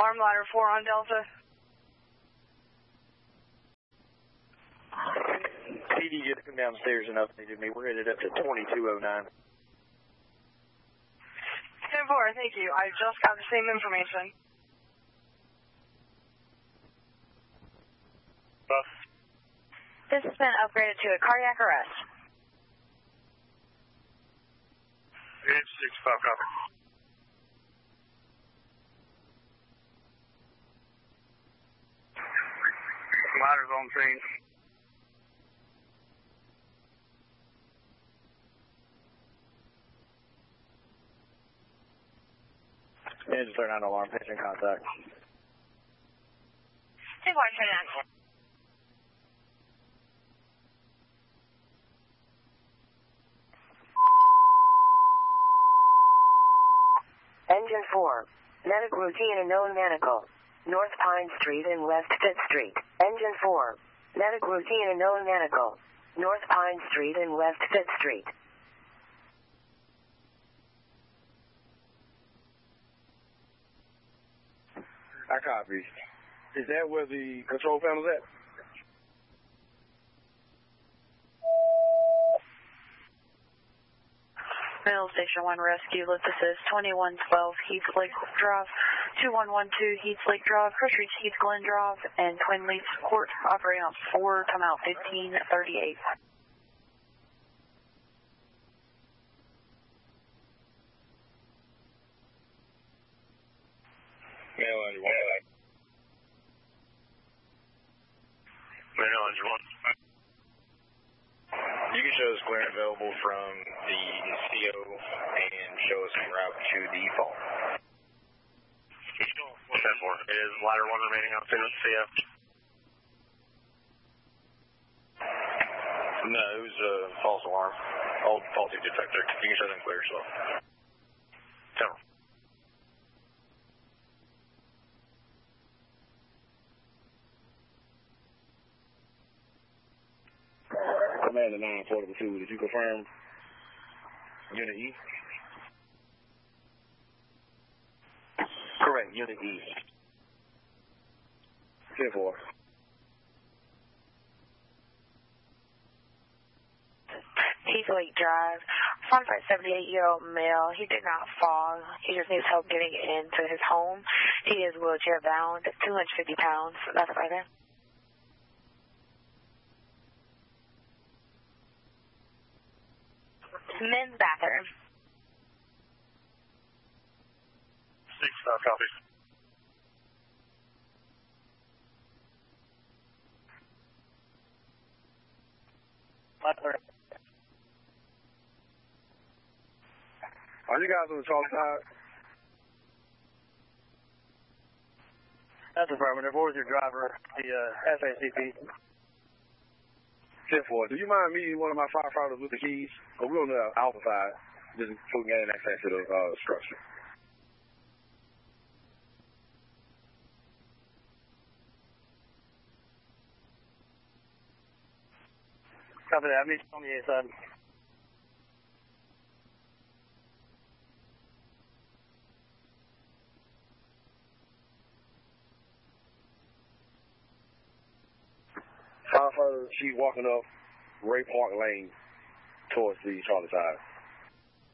Alarm ladder 4 on Delta. PD just come downstairs and updated me. We're headed up to 2209. 10-4, thank you. I just got the same information. This has been upgraded to a cardiac arrest. 865, copy. Ladder's on scene. Engine 39 alarm, patient contact. 10-4, turn it on. Engine 4. Medic routine and known medical. North Pine Street and West 5th Street. Engine 4. Medic routine and known medical. North Pine Street and West 5th Street. I copy. Is that where the control panel's at? Middle Station 1 Rescue, this is 2112 Heath Lake Drive, 2112 Heath Lake Drive, First Reach Heath Glen Drive, and Twin Leads Court, operating on 4, timeout 1538. Mail Engine 1. Mail Engine 1. You can show us clearance available from the CO and show us en route to the fall. What's that for? Is ladder 1 remaining on CO? No, it was a false alarm. Old faulty detector. You can show them clear as well. Tell them. Commander 942, did you confirm Unit E? Correct, Unit E. 10-4. Heath Lake Drive, 78-year-old male. He did not fall. He just needs help getting into his home. He is wheelchair bound, 250 pounds. That's right there. Men's bathroom. 65, copy. Are you guys on the Charlie side? That's affirmative. Where's your driver? The SACP. 10-4. Do you mind meeting one of my firefighters with the keys? We're on the alpha side, just so we can gain access to the structure. Copy that. Meet on the A side. Firefighter, she's walking up Ray Park Lane towards the Charlie side.